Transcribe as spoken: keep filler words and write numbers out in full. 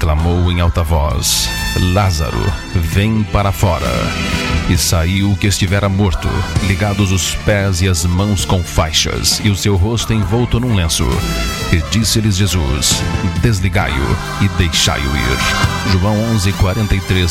clamou em alta voz: Lázaro, vem para fora. E saiu o que estivera morto, ligados os pés e as mãos com faixas, e o seu rosto envolto num lenço. E disse-lhes Jesus: desligai-o e deixai-o ir. João onze, quarenta e três